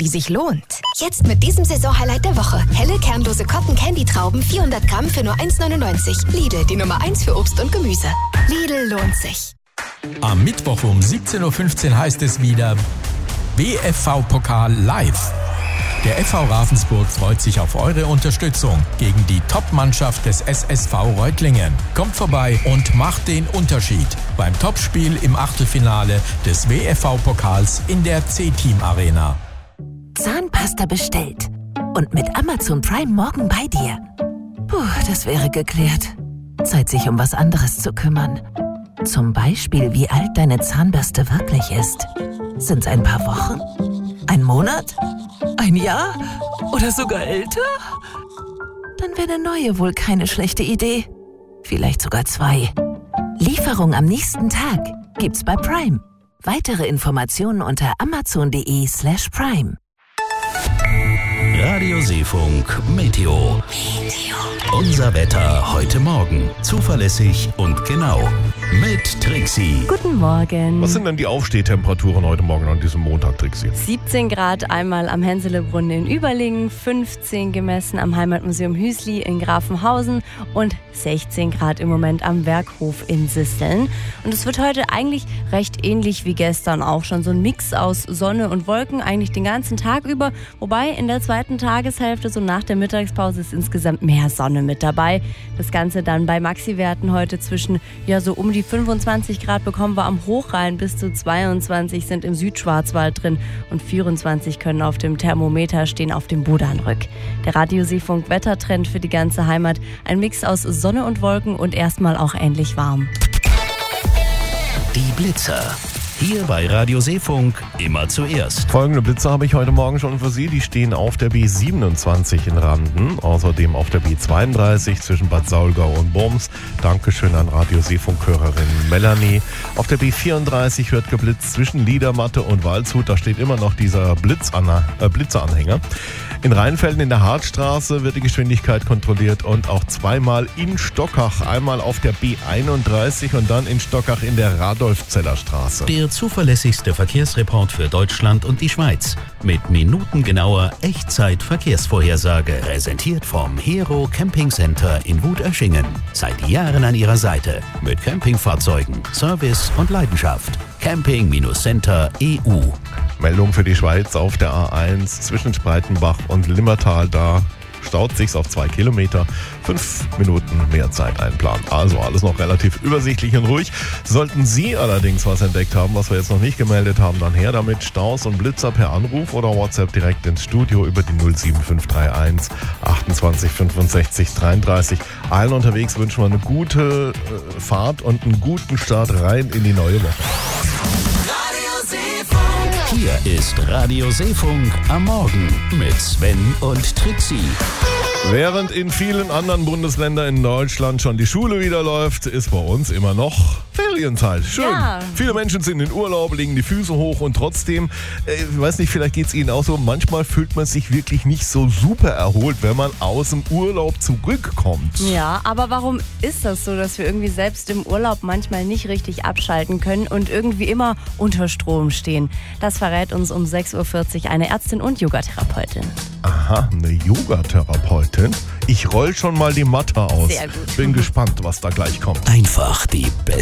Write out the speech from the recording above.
die sich lohnt. Jetzt mit diesem Saisonhighlight der Woche. Helle, kernlose Cotton-Candy-Trauben, 400 Gramm für nur 1,99. Lidl, die Nummer 1 für Obst und Gemüse. Lidl lohnt sich. Am Mittwoch um 17.15 Uhr heißt es wieder WFV-Pokal live. Der FV Ravensburg freut sich auf eure Unterstützung gegen die Top-Mannschaft des SSV Reutlingen. Kommt vorbei und macht den Unterschied beim Topspiel im Achtelfinale des WFV-Pokals in der C-Team Arena. Zahnpasta bestellt und mit Amazon Prime morgen bei dir. Puh, das wäre geklärt. Zeit, sich um was anderes zu kümmern. Zum Beispiel, wie alt deine Zahnbürste wirklich ist. Sind's ein paar Wochen? Ein Monat? Ein Jahr? Oder sogar älter? Dann wäre eine neue wohl keine schlechte Idee. Vielleicht sogar 2. Lieferung am nächsten Tag gibt's bei Prime. Weitere Informationen unter amazon.de/prime. Radio Seefunk Meteo. Unser Wetter heute Morgen. Zuverlässig und genau. Mit Trixie. Guten Morgen. Was sind denn die Aufstehtemperaturen heute Morgen an diesem Montag, Trixie? 17 Grad einmal am Henselebrunn in Überlingen, 15 gemessen am Heimatmuseum Hüsli in Grafenhausen und 16 Grad im Moment am Werkhof in Sisseln. Und es wird heute eigentlich recht ähnlich wie gestern auch schon. So ein Mix aus Sonne und Wolken eigentlich den ganzen Tag über. Wobei in der zweiten Tageshälfte, so nach der Mittagspause, ist insgesamt mehr Sonne mit dabei. Das Ganze dann bei Maxi-Werten heute zwischen, so um die 25 Grad bekommen wir am Hochrhein, bis zu 22 sind im Südschwarzwald drin und 24 können auf dem Thermometer stehen auf dem Budanrück. Der Radio Seefunk Wettertrend für die ganze Heimat, ein Mix aus Sonne und Wolken und erstmal auch ähnlich warm. Die Blitzer. Hier bei Radio Seefunk immer zuerst. Folgende Blitze habe ich heute Morgen schon für Sie. Die stehen auf der B27 in Randen, außerdem auf der B32 zwischen Bad Saulgau und Worms. Dankeschön an Radio Seefunk-Hörerin Melanie. Auf der B34 wird geblitzt zwischen Liedermatte und Waldshut. Da steht immer noch dieser Blitzeranhänger. In Rheinfelden in der Hartstraße wird die Geschwindigkeit kontrolliert und auch zweimal in Stockach. Einmal auf der B31 und dann in Stockach in der Radolfzeller Straße. Der zuverlässigste Verkehrsreport für Deutschland und die Schweiz. Mit minutengenauer Echtzeit-Verkehrsvorhersage. Präsentiert vom Hero Camping Center in Wutöschingen. Seit Jahren an Ihrer Seite. Mit Campingfahrzeugen, Service und Leidenschaft. Camping-Center.eu. Meldung für die Schweiz auf der A1 zwischen Spreitenbach und Limmertal. Da staut sich's auf 2 Kilometer. 5 Minuten mehr Zeit einplanen. Also alles noch relativ übersichtlich und ruhig. Sollten Sie allerdings was entdeckt haben, was wir jetzt noch nicht gemeldet haben, dann her damit. Staus und Blitzer per Anruf oder WhatsApp direkt ins Studio über die 07531 28 65 33. Allen unterwegs wünschen wir eine gute Fahrt und einen guten Start rein in die neue Woche. Hier ist Radio Seefunk am Morgen mit Sven und Trixie. Während in vielen anderen Bundesländern in Deutschland schon die Schule wieder läuft, ist bei uns immer noch Ferienzeit. Schön. Ja. Viele Menschen sind in Urlaub, legen die Füße hoch und trotzdem, ich weiß nicht, vielleicht geht es Ihnen auch so, manchmal fühlt man sich wirklich nicht so super erholt, wenn man aus dem Urlaub zurückkommt. Ja, aber warum ist das so, dass wir irgendwie selbst im Urlaub manchmal nicht richtig abschalten können und irgendwie immer unter Strom stehen? Das verrät uns um 6.40 Uhr eine Ärztin und Yogatherapeutin. Aha, eine Yogatherapeutin? Ich roll schon mal die Matte aus. Sehr gut. Bin gespannt, was da gleich kommt. Einfach die beste